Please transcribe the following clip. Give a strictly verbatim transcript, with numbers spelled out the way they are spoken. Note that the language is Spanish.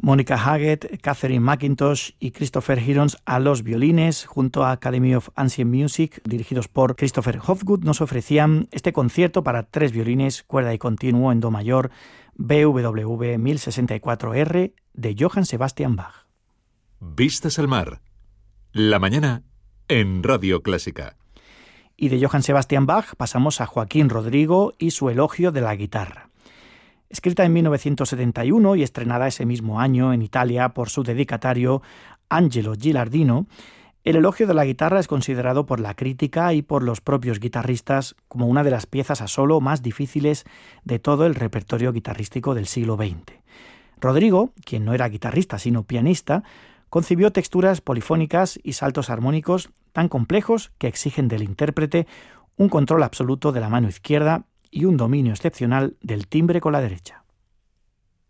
Mónica Haggett, Catherine McIntosh y Christopher Hirons a los violines, junto a Academy of Ancient Music, dirigidos por Christopher Hofgut, nos ofrecían este concierto para tres violines, cuerda y continuo en do mayor, B W V mil sesenta y cuatro R, de Johann Sebastian Bach. Vistas al mar. La mañana en Radio Clásica. Y de Johann Sebastian Bach pasamos a Joaquín Rodrigo y su elogio de la guitarra. Escrita en mil novecientos setenta y uno y estrenada ese mismo año en Italia por su dedicatario Angelo Gilardino, el elogio de la guitarra es considerado por la crítica y por los propios guitarristas como una de las piezas a solo más difíciles de todo el repertorio guitarrístico del siglo veinte. Rodrigo, quien no era guitarrista sino pianista, concibió texturas polifónicas y saltos armónicos tan complejos que exigen del intérprete un control absoluto de la mano izquierda y un dominio excepcional del timbre con la derecha.